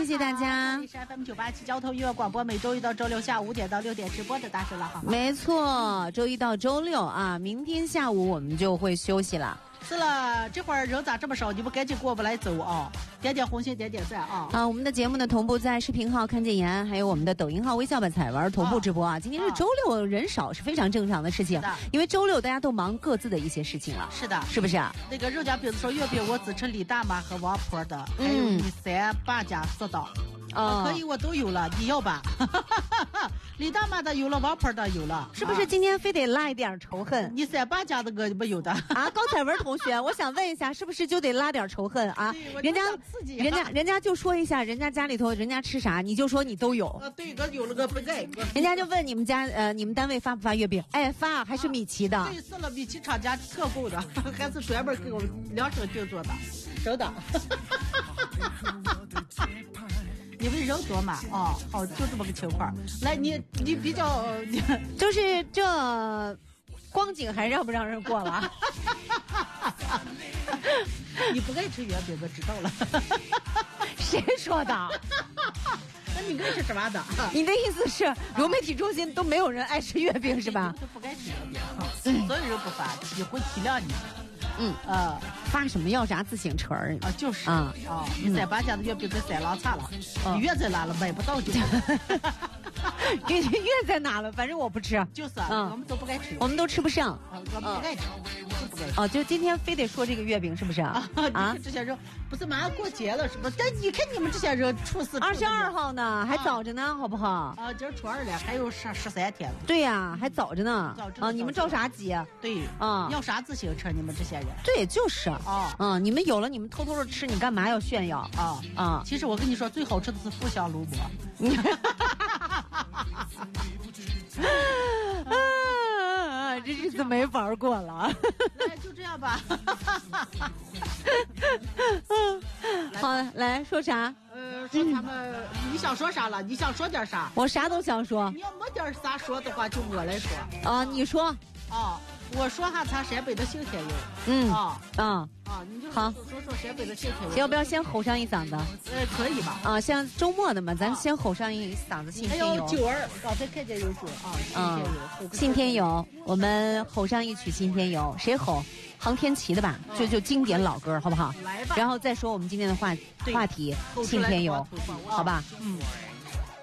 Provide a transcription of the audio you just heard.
谢谢大家。 这是 FM987交通音乐广播，每周一到周六下午5点到6点直播的大声了，好吗？ 没错，周一到周六啊，明天下午我们就会休息了。 是了，这会儿人咋这么少？你们赶紧过不来走啊！点点红心，点点赞啊！ 我们的节目呢同步在视频号看见言，还有我们的抖音号微笑吧彩文同步直播啊。今天是周六，人少是非常正常的事情，因为周六大家都忙各自的一些事情了。 是的， 是不是啊？ 那个肉夹饼说月饼我只吃李大妈和王婆的，还有你三八家说道。可以，我都有了，你要吧？李大妈的有了，王婆的有了， 是不是今天非得拉一点仇恨？ 你三八家的我没有的啊！高彩文同学，我想问一下，是不是就得拉点仇恨啊？人家就说一下，人家家里头人家吃啥，你就说你都有。 对，我有了个不在。 人家就问你们家你们单位发不发月饼？哎，发，还是米奇的。 对，是了，米奇厂家特供的，还是专门给我们量身定做的，真的。因为人多嘛，好，就这么个情况。来，你比较， 就是这光景还让不让人过了？ 你不爱吃月饼，我知道了。 谁说的？ 那你爱吃什么的？ 你的意思是融媒体中心都没有人爱吃月饼是吧？ 都不爱吃月饼，所有人不发，也会体谅你。 发什么要啥自行车啊？就是你三八家的月饼在三郎差了，你月在哪了买不到就。 月在哪了？反正我不吃。 就是我们都不该吃， 我们都吃不上。 我们不该吃，就不该吃。 就今天非得说这个月饼是不是啊？ 这些人不是马上过节了是不是？但你看你们这些人 22号呢，还早着呢，好不好？ 今儿初2了，还有13天了。 对呀，还早着呢。你们着啥急？ 对要啥自行车？你们这些人？ 对，就是你们有了，你们偷偷的吃，你干嘛要炫耀其实我跟你说，最好吃的是富香卤馍。 这日子没法过了。 来，就这样吧。 好，来说啥？ 说他们，你想说啥了？你想说点啥？ 我啥都想说。 你要没点啥说的话，就我来说。 你说。 我说下咱陕北的信天游。你就说陕北的信天游。 要不要先吼上一嗓子？ 可以吧？ 像周末的嘛，咱先吼上一嗓子信天游。 还有九儿，刚才看见有说信天游，我们吼上一曲信天游，谁吼？航天旗的吧，就经典老歌，好不好？ 来吧。 然后再说我们今天的话题，信天游，好吧？